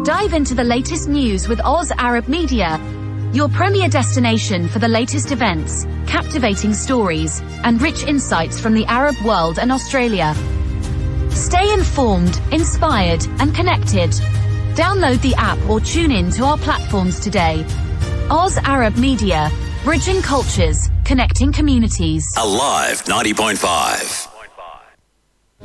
Dive into the latest news with Oz Arab Media, your premier destination for the latest events, captivating stories, and rich insights from the Arab world and Australia. Stay informed, inspired, and connected. Download the app or tune in to our platforms today. Oz Arab Media, bridging cultures, connecting communities. Alive 90.5.